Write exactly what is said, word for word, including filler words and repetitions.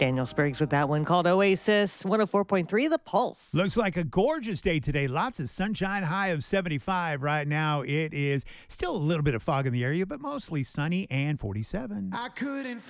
Daniel Spriggs with that one called Oasis, one oh four point three The Pulse. Looks like a gorgeous day today. Lots of sunshine, high of seventy-five right now. It is still a little bit of fog in the area, but mostly sunny and forty-seven. I couldn't